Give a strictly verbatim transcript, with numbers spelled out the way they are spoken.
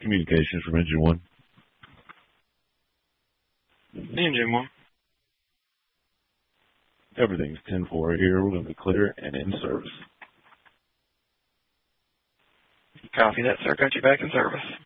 Communications from Engine one. Engine one. Everything's ten four here. We're going to be clear and in service. Copy that, sir. Got you back in service.